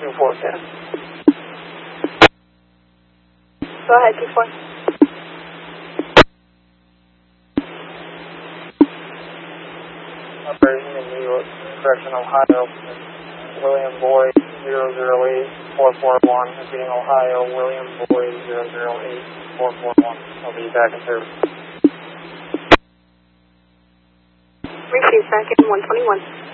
2410. Go ahead, 24. Operation in New York, correction, Ohio, William Boyd, 008441, repeating Ohio, William Boyd, 008441. I'll be back in service. Receive, Franken, 121.